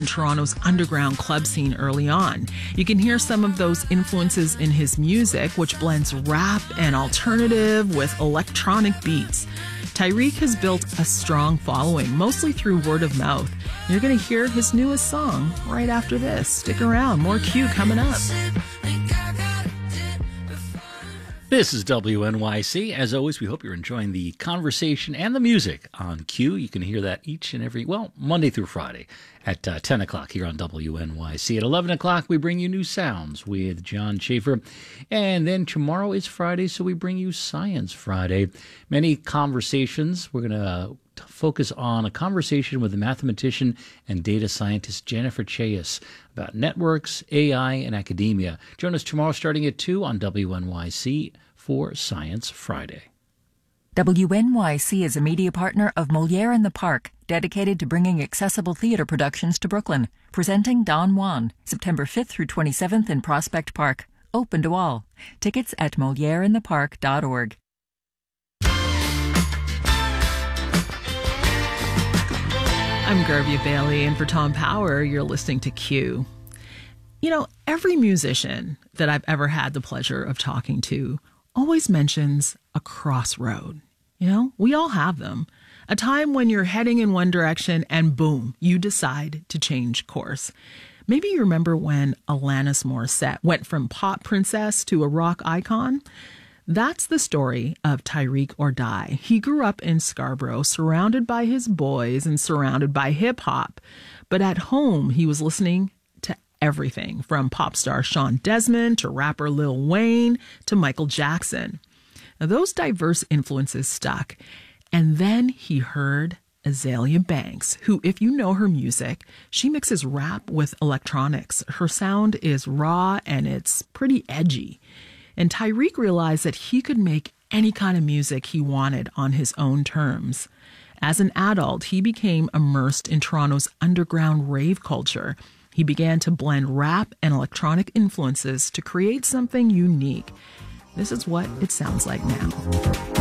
Toronto's underground club scene early on. You can hear some of those influences in his music, which blends rap and alternative with electronic beats. Tyreek has built a strong following, mostly through word of mouth. You're going to hear his newest song right after this. Stick around, more Q coming up. This is WNYC. As always, we hope you're enjoying the conversation and the music on Q. You can hear that each and every, Monday through Friday at 10 o'clock here on WNYC. At 11 o'clock, we bring you New Sounds with John Schaefer. And then tomorrow is Friday, so we bring you Science Friday. Many conversations. We're going to focus on a conversation with the mathematician and data scientist Jennifer Chayes about networks, AI, and academia. Join us tomorrow starting at 2 on WNYC for Science Friday. WNYC is a media partner of Molière in the Park, dedicated to bringing accessible theater productions to Brooklyn. Presenting Don Juan, September 5th through 27th in Prospect Park. Open to all. Tickets at MolièreInThePark.org. I'm Garvia Bailey, and for Tom Power, you're listening to Q. You know, every musician that I've ever had the pleasure of talking to always mentions a crossroad. You know, we all have them. A time when you're heading in one direction and boom, you decide to change course. Maybe you remember when Alanis Morissette went from pop princess to a rock icon. That's the story of Tyreek Ordai. He grew up in Scarborough, surrounded by his boys and surrounded by hip-hop. But at home, he was listening to everything from pop star Sean Desmond to rapper Lil Wayne to Michael Jackson. Now, those diverse influences stuck. And then he heard Azealia Banks, who, if you know her music, she mixes rap with electronics. Her sound is raw and it's pretty edgy. And Tyreek realized that he could make any kind of music he wanted on his own terms. As an adult, he became immersed in Toronto's underground rave culture. He began to blend rap and electronic influences to create something unique. This is what it sounds like now.